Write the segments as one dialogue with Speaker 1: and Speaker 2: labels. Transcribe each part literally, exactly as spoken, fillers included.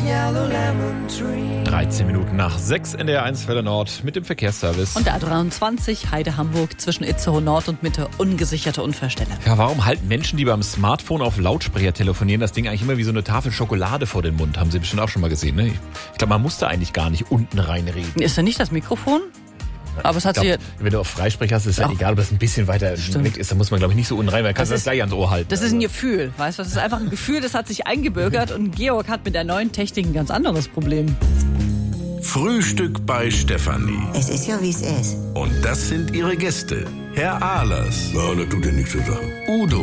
Speaker 1: dreizehn Minuten nach sechs in der eins Welle Nord mit dem Verkehrsservice.
Speaker 2: Und der A dreiundzwanzig Heide Hamburg zwischen Itzehoe Nord und Mitte ungesicherte Unfallstelle.
Speaker 1: Ja, warum halten Menschen, die beim Smartphone auf Lautsprecher telefonieren, das Ding eigentlich immer wie so eine Tafel Schokolade vor den Mund? Haben Sie bestimmt auch schon mal gesehen, ne? Ich glaube, man muss da eigentlich gar nicht unten reinreden.
Speaker 2: Ist da nicht das Mikrofon? Aber es hat
Speaker 1: ich glaub,
Speaker 2: sie
Speaker 1: wenn du auf Freisprecher hast, ist es halt egal, ob das ein bisschen weiter
Speaker 2: Stimmt.
Speaker 1: weg ist. Da muss man, glaube ich, nicht so unten rein, weil kannst du das gleich ans Ohr halten.
Speaker 2: Das ist ein Gefühl, weißt du? Das ist einfach ein Gefühl, das hat sich eingebürgert und Georg hat mit der neuen Technik ein ganz anderes Problem.
Speaker 3: Frühstück bei Stefanie.
Speaker 4: Es ist ja, wie es ist.
Speaker 3: Und das sind ihre Gäste. Herr Ahlers.
Speaker 5: Ja, das tut ja nichts zur Sache.
Speaker 3: Udo.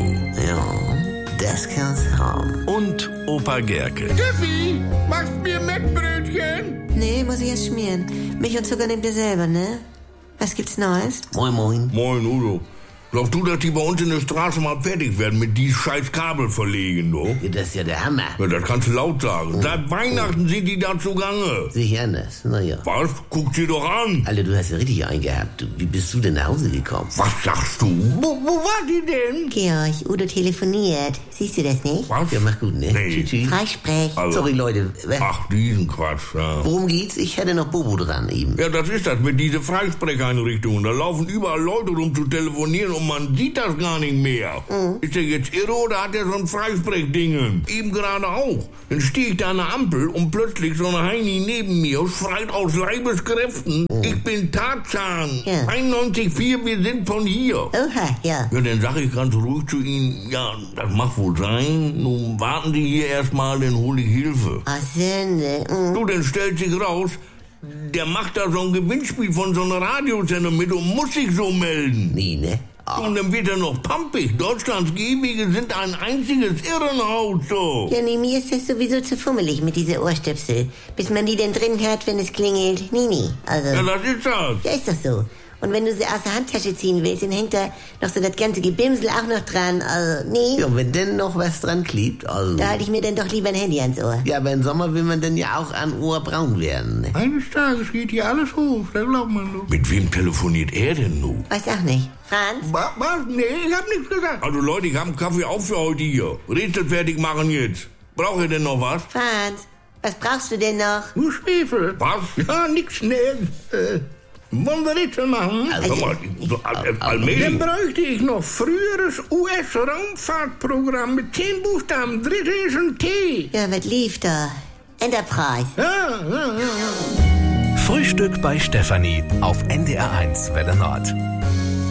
Speaker 4: Ja, das kann's haben.
Speaker 3: Und Opa Gerke.
Speaker 5: Steffi, machst mir Mettbrötchen?
Speaker 4: Nee, muss ich erst schmieren. Milch und Zucker nehmt ihr selber, ne? Was gibt's Neues?
Speaker 6: Moin, moin.
Speaker 5: Moin, Udo. Glaubst du, dass die bei uns in der Straße mal fertig werden mit die scheiß Kabel verlegen, du?
Speaker 6: Ja, das ist ja der Hammer.
Speaker 5: Ja, das kannst du laut sagen.
Speaker 6: Oh.
Speaker 5: Seit Weihnachten sind die da zugange.
Speaker 6: Sehe ich anders. Naja.
Speaker 5: Was? Guck dir doch an.
Speaker 6: Alter, du hast ja richtig eingehabt. Du, wie bist du denn nach Hause gekommen?
Speaker 5: Was sagst du? Wo, wo war die denn?
Speaker 4: Georg, Udo telefoniert. Siehst du das nicht?
Speaker 5: Was?
Speaker 6: Ja, mach gut, ne?
Speaker 5: Nee.
Speaker 6: Tschüss, tschüss.
Speaker 4: Freisprech.
Speaker 5: Also,
Speaker 6: Sorry, Leute. Was?
Speaker 5: Ach, diesen Quatsch, ja.
Speaker 6: Worum geht's? Ich hätte noch Bobo dran eben.
Speaker 5: Ja, das ist das mit diesen Freisprecheinrichtungen. Da laufen überall Leute rum zu telefonieren und man sieht das gar nicht mehr. Mhm. Ist der jetzt irre oder hat er so ein Freisprechdingen? Eben gerade auch. Dann stehe ich da an der Ampel und plötzlich so eine Heini neben mir schreit aus Leibeskräften, mhm. Ich bin Tarzan.
Speaker 4: Ja.
Speaker 5: einundneunzig Komma vier, wir sind von hier.
Speaker 4: Oha, ja.
Speaker 5: Ja, dann sage ich ganz ruhig zu Ihnen, ja, das mag wohl sein. Nun warten Sie hier erstmal, dann hole ich Hilfe.
Speaker 4: Ach, Sünde. Mhm.
Speaker 5: Du, dann stellt sich raus, der macht da so ein Gewinnspiel von so einer Radiosender mit und muss sich so melden.
Speaker 6: Nee, ne?
Speaker 5: Und dann wird er noch pampig. Deutschlands Gehwege sind ein einziges Irrenhaus, so.
Speaker 4: Ja, nee, mir ist das sowieso zu fummelig mit dieser Ohrstöpsel. Bis man die denn drin hat, wenn es klingelt. Nee, nee. Also.
Speaker 5: Ja, das ist das.
Speaker 4: Ja, ist doch so. Und wenn du sie aus der Handtasche ziehen willst, dann hängt da noch so das ganze Gebimsel auch noch dran. Also, nee.
Speaker 6: Ja, und wenn denn noch was dran klebt, also...
Speaker 4: Da halte ich mir dann doch lieber ein Handy ans Ohr.
Speaker 6: Ja, aber im Sommer will man dann ja auch an Ohr braun werden. Ne?
Speaker 5: Eines Tages geht hier alles hoch, da glaubt man doch. Mit wem telefoniert er denn nun?
Speaker 4: Weiß auch nicht. Franz?
Speaker 5: Was? Was? Nee, ich hab nichts gesagt. Also Leute, ich hab einen Kaffee auf für heute hier. Rätsel fertig machen jetzt. Braucht ihr denn noch was?
Speaker 4: Franz, was brauchst du denn noch?
Speaker 5: Nur Schwefel. Was? Ja, nix schnell. Äh... Wollen wir Rätsel machen?
Speaker 6: Also,
Speaker 5: Hör mal, so, all, allmählich. Dann bräuchte ich noch früheres U S-Raumfahrtprogramm mit zehn Buchstaben. Dritte ist ein T.
Speaker 4: Ja, was lief da? Enterprise.
Speaker 5: Ja, ja, ja.
Speaker 3: Frühstück bei Stefanie auf N D R eins Welle Nord.